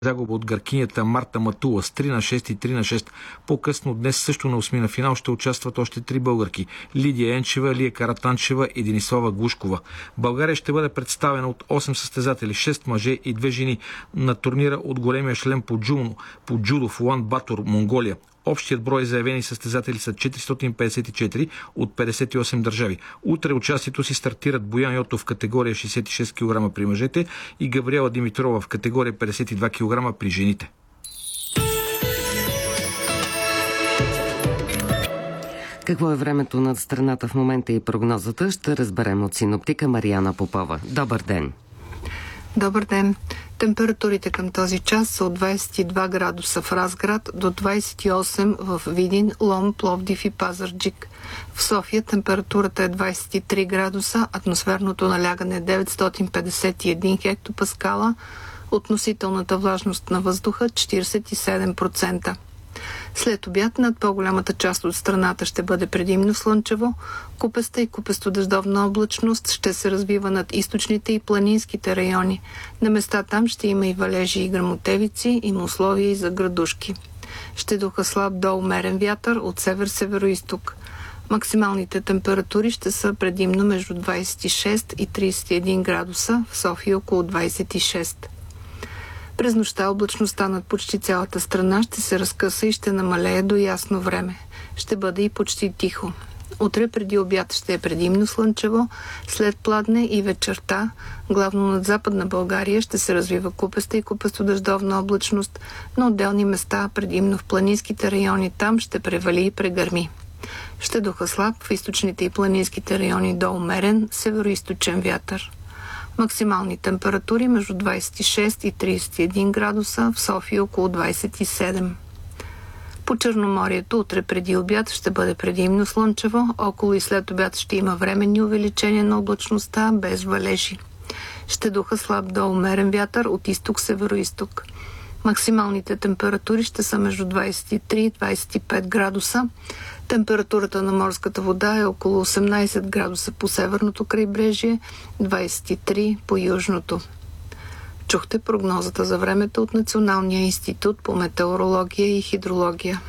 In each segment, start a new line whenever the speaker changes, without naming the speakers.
загуба от гъркинята Марта Матула с 3-6 и 3-6. По-късно днес също на осмина финал ще участват още 3 българки: Лидия Енчева, Лия Каратанчева и Денислава Глушкова. България ще бъде представена от 8 състезатели, 6 мъже и 2 жени на турнира от големия шлем по джудо в Улан Батор, Монголия. Общият брой заявени състезатели са 454 от 58 държави. Утре участието си стартират Боян Йотов в категория 66 кг при мъжете и Габриела Димитрова в категория 52 кг при жените.
Какво е времето над страната в момента и прогнозата, ще разберем от синоптика Мариана Попова. Добър ден!
Добър ден! Температурите към този час са от 22 градуса в Разград до 28 в Видин, Лом, Пловдив и Пазарджик. В София температурата е 23 градуса, атмосферното налягане е 951 хектопаскала, относителната влажност на въздуха 47%. След обяд над по-голямата част от страната ще бъде предимно слънчево, купеста и купесто-дъждовна облачност ще се развива над източните и планинските райони. На места там ще има и валежи и гръмотевици, има условия и за градушки. Ще духа слаб до умерен вятър от север-североизток. Максималните температури ще са предимно между 26 и 31 градуса, в София около 26. През нощта облачността над почти цялата страна ще се разкъса и ще намалее до ясно време. Ще бъде и почти тихо. Утре преди обяд ще е предимно слънчево, след пладне и вечерта, главно над Западна България, ще се развива купеста и купесто-дъждовна облачност, на отделни места, предимно в планинските райони, там ще превали и прегърми. Ще духа слаб в източните и планинските райони до умерен североизточен вятър. Максимални температури между 26 и 31 градуса, в София около 27. По Черноморието утре преди обяд ще бъде предимно слънчево, около и след обяд ще има временни увеличения на облачността без валежи. Ще духа слаб до умерен вятър от изток-североизток. Максималните температури ще са между 23 и 25 градуса. Температурата на морската вода е около 18 градуса по северното крайбрежие, 23 по южното. Чухте прогнозата за времето от Националния институт по метеорология и хидрология.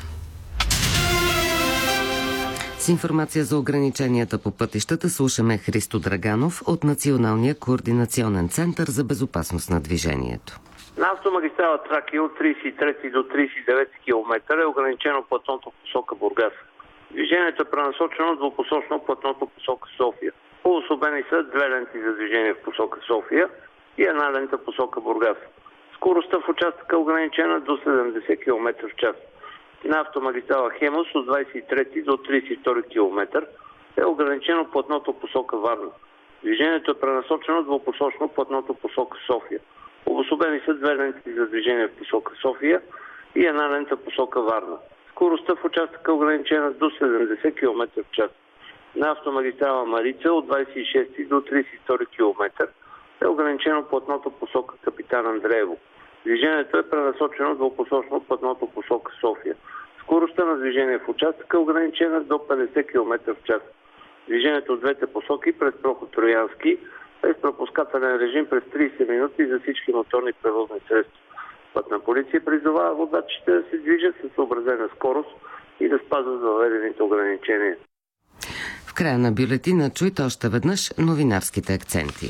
С информация за ограниченията по пътищата слушаме Христо Драганов от Националния координационен център за безопасност на движението.
На автомагистрала Тракия от 33 до 39 км е ограничено платното в посока Бургас. Движението е пренасочено двупосочно платното в посока София. Обособени са 2 ленти за движение в посока София и 1 лента в посока Бургас. Скоростта в участъка е ограничена до 70 км в час. На автомагистрала Хемус от 23 до 32 км е ограничено платното в посока Варна. Движението е пренасочено двупосочно платното в посока София. Обособени са 2 ленти за движение в посока София и 1 лента в посока Варна. Скоростта в участъка е ограничена до 70 км в час. На автомагистрала Марица от 26 до 32 км е ограничено платното в посока Капитан Андреево. Движението е пренасочено двупосочно платното в посока София. Скоростта на движение в участъка е ограничена до 50 км в час. Движението от двете посоки през проход Троянски е с пропускателен режим през 30 минути за всички моторни превозни средства. Пътна полиция призовава водачите да се движат със съобразена скорост и да спазват въведените ограничения.
В края на бюлетина чуйте още веднъж новинарските акценти.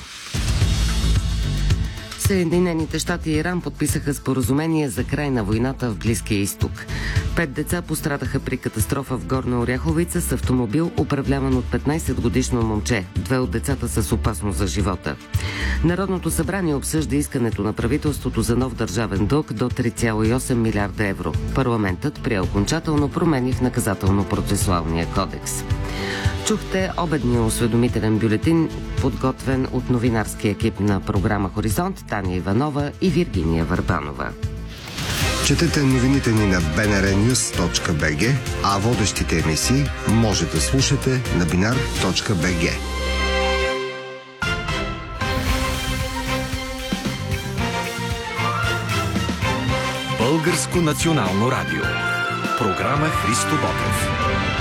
Съединените щати и Иран подписаха споразумение за край на войната в Близкия изток. 5 деца пострадаха при катастрофа в Горна Оряховица с автомобил, управляван от 15-годишно момче. 2 от децата са с опасност за живота. Народното събрание обсъжда искането на правителството за нов държавен дълг до 3,8 милиарда евро. Парламентът прие окончателно промени в наказателно-процесуалния кодекс. Чухте обедния осведомителен бюлетин, подготвен от новинарския екип на програма Хоризонт, Таня Иванова и Виргиния Върбанова.
Четете новините ни на bnrnews.bg, а водещите емисии може да слушате на binar.bg.
Българско национално радио. Програма Христо Ботев.